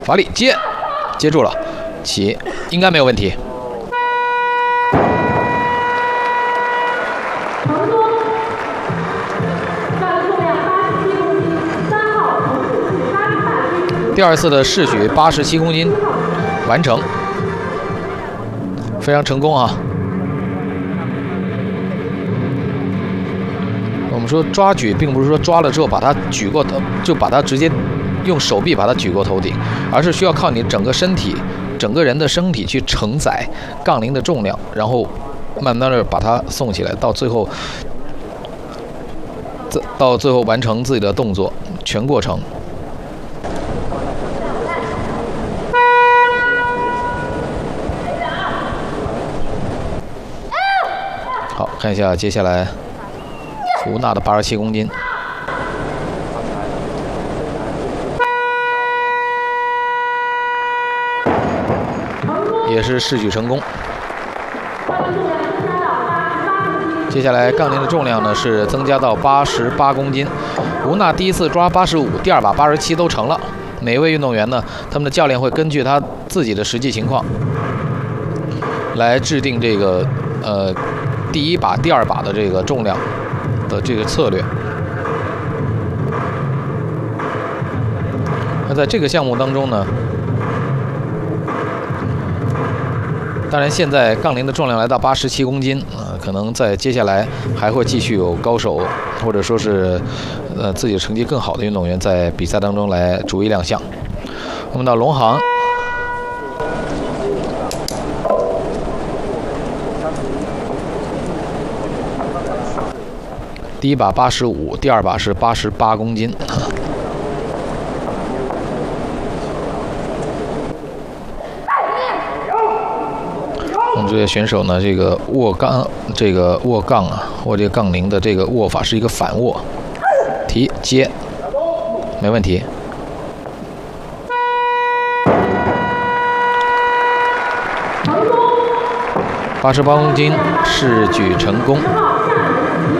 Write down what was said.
发力接住了，起，应该没有问题。第二次的试举87公斤完成，非常成功啊！我们说抓举，并不是说抓了之后把它举过头，就把它直接用手臂把它举过头顶，而是需要靠你整个身体、整个人的身体去承载杠铃的重量，然后慢慢的把它送起来，到最后完成自己的动作，全过程。好，看一下接下来吴娜的87公斤。也是试举成功。接下来杠铃的重量呢是增加到88公斤。吴娜第一次抓85，第二把87都成了。每一位运动员呢，他们的教练会根据他自己的实际情况来制定这个第一把、第二把的这个重量的这个策略。那在这个项目当中呢，当然现在杠铃的重量来到87公斤，可能在接下来还会继续有高手或者说是自己成绩更好的运动员在比赛当中来逐一亮相。我们到龙航。第一把85，第二把是88公斤。我们这些选手呢，这个握杠啊，握这个杠铃的这个握法是一个反握，提接，没问题。88公斤试举成功。